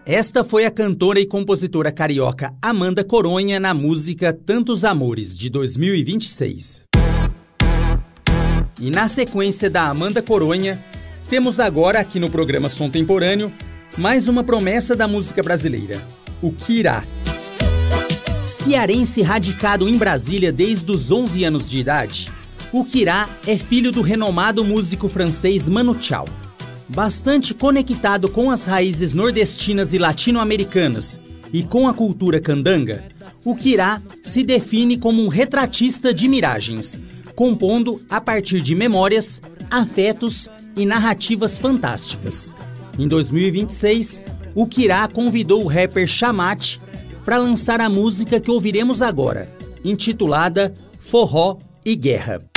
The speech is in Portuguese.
Esta foi a cantora e compositora carioca Amanda Coronha na música Tantos Amores, de 2026. E na sequência da Amanda Coronha, temos agora aqui no programa Som Temporâneo mais uma promessa da música brasileira, o Kirá. Cearense radicado em Brasília desde os 11 anos de idade, o Kirá é filho do renomado músico francês Manu Chao. Bastante conectado com as raízes nordestinas e latino-americanas e com a cultura candanga, o Kirá se define como um retratista de miragens, compondo a partir de memórias, afetos e narrativas fantásticas. Em 2026, o Kirá convidou o rapper Chamate para lançar a música que ouviremos agora, intitulada Forró e Guerra.